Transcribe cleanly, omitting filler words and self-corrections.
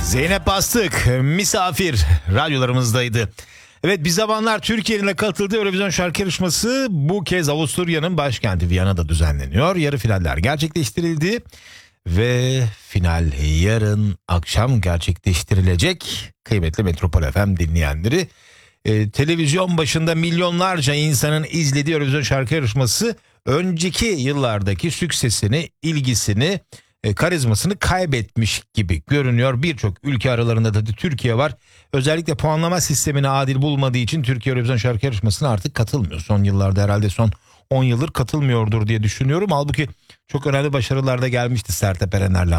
Zeynep Bastık misafir radyolarımızdaydı. Evet, bir zamanlar Türkiye'nin katıldığı Eurovision şarkı yarışması bu kez Avusturya'nın başkenti Viyana'da düzenleniyor. Yarı finaller gerçekleştirildi ve final yarın akşam gerçekleştirilecek. Kıymetli Metropol FM dinleyenleri, televizyon başında milyonlarca insanın izlediği Eurovision şarkı yarışması önceki yıllardaki süksesini, ilgisini, karizmasını kaybetmiş gibi görünüyor. Birçok ülke, aralarında da Türkiye var. Özellikle puanlama sistemini adil bulmadığı için Türkiye Eurovision şarkı yarışmasına artık katılmıyor. Son yıllarda, herhalde son 10 yıldır katılmıyordur diye düşünüyorum. Halbuki çok önemli başarılar da gelmişti Sertab Erener'le